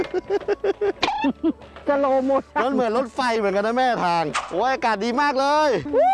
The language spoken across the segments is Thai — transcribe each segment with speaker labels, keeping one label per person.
Speaker 1: สโลโมชั่น
Speaker 2: รถเหมือนรถไฟเหมือนกันนะแม่ทางโอ้ยอากาศดีมากเลย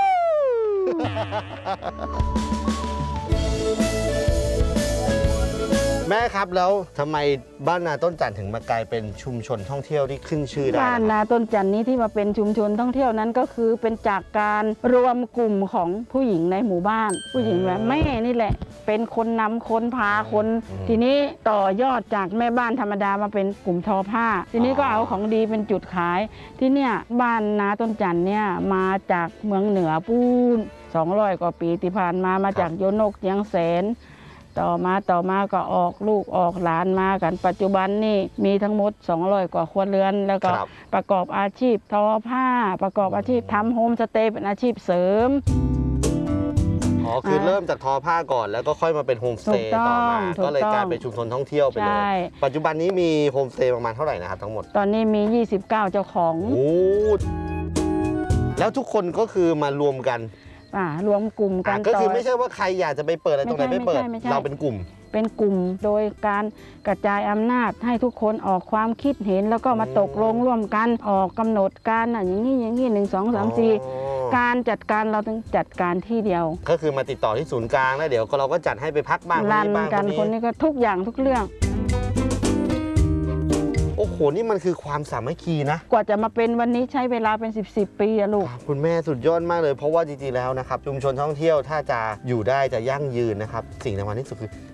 Speaker 2: แม่ครับแล้วทำไมบ้านนาต้นจันทร์ถึงมากลายเป็นชุมชนท่องเที่ยวที่ขึ้นชื่อได้
Speaker 1: บ้านนาต้นจันนี้ที่มาเป็นชุมชนท่องเที่ยวนั้นก็คือเป็นจากการรวมกลุ่มของผู้หญิงในหมู่บ้าน ผู้หญิงแบบแม่นี่แหละ เป็นคนนำคนพาคน ทีนี้ต่อยอดจากแม่บ้านธรรมดามาเป็นกลุ่มทอผ้า ทีนี้ก็เอาของดีเป็นจุดขาย ที่เนี่ยบ้านนาต้นจันเนี่ยมาจากเมืองเหนือปูน200 กว่าปีที่ผ่านมาจากโยนกเจียงแสนต่อมาก็ออกลูกออกหลานมากันปัจจุบันนี่มีทั้งหมด200 กว่าครัวเรือนแล้วก็ประกอบอาชีพทอผ้าประกอบอาชีพทำโฮมสเตย์เป็นอาชีพเสริม
Speaker 2: อ๋อคือเริ่มจากทอผ้าก่อนแล้วก็ค่อยมาเป็นโฮมสเตย์ต่อมาก็เลยกลายเป็นชุมชนท่องเที่ยวไปเลยปัจจุบันนี้มีโฮมสเตย์ประมาณเท่าไหร่นะครับทั้งหมด
Speaker 1: ตอนนี้มี29เจ้าของ
Speaker 2: โอ้แล้วทุกคนก็คือมารวมกัน
Speaker 1: รวมกลุ่มกัน
Speaker 2: ก็คือไม่ใช่ว่าใครอยากจะไปเปิดอะไรตรงไหนไม่เปิดเราเป็นกลุ่ม
Speaker 1: โดยการกระจายอำนาจให้ทุกคนออกความคิดเห็นแล้วก็มาตกลงร่วมกันออกกำหนดการอย่างนี้1 2 3 4การจัดการเราต้องจัดการที่เดียว
Speaker 2: ก็คือมาติดต่อที่ศูนย์กลางแล้วเดี๋ยวเราก็จัดให้ไปพักบ้าง
Speaker 1: รันกันคนนี้ก็ทุกอย่างทุกเรื่อง
Speaker 2: โอ้โหนี่มันคือความสามัคคีนะ
Speaker 1: กว่าจะมาเป็นวันนี้ใช้เวลาเป็น10 ปีอะลูก
Speaker 2: คุณแม่สุดยอดมากเลยเพราะว่าจริงๆแล้วนะครับชุมชนท่องเที่ยวถ้าจะอยู่ได้จะยั่งยืนนะครับสิ่งสำคัญที่สุดคือ